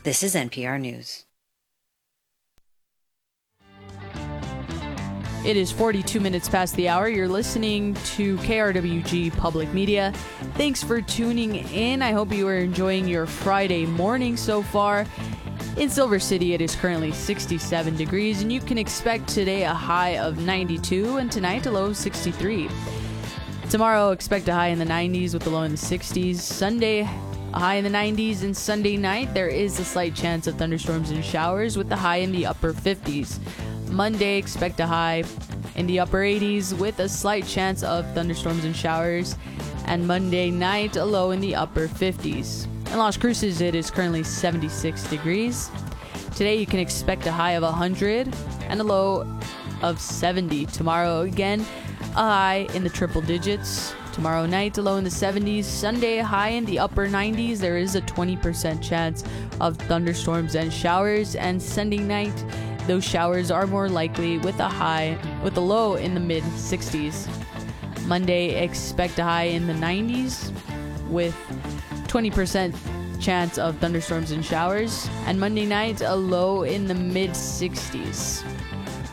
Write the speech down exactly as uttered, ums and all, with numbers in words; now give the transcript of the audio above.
This is N P R News. It is forty-two minutes past the hour. You're listening to K R W G Public Media. Thanks for tuning in. I hope you are enjoying your Friday morning so far. In Silver City, it is currently sixty-seven degrees, and you can expect today a high of ninety-two and tonight a low of sixty-three. Tomorrow, expect a high in the nineties with a low in the sixties. Sunday, a high in the nineties, and Sunday night, there is a slight chance of thunderstorms and showers with the high in the upper fifties. Monday, expect a high in the upper eighties with a slight chance of thunderstorms and showers. And Monday night, a low in the upper fifties. In Las Cruces, it is currently seventy-six degrees. Today, you can expect a high of one hundred and a low of seventy. Tomorrow, again, a high in the triple digits. Tomorrow night, a low in the seventies. Sunday, a high in the upper nineties. There is a twenty percent chance of thunderstorms and showers. And Sunday night, those showers are more likely with a high, with a low in the mid sixties. Monday, expect a high in the nineties with twenty percent chance of thunderstorms and showers. And Monday night, a low in the mid sixties.